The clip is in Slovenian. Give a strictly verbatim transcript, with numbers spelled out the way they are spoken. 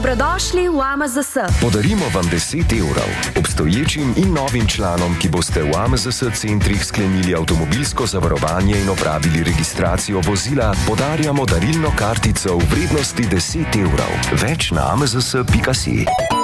Dobrodošli v A M Z S. Podarimo vam deset evrov. Obstoječim in novim članom, ki boste v A M Z S centrih sklenili avtomobilsko zavarovanje in opravili registracijo vozila, podarjamo darilno kartico v vrednosti deset evrov. Več na a m z s pika si.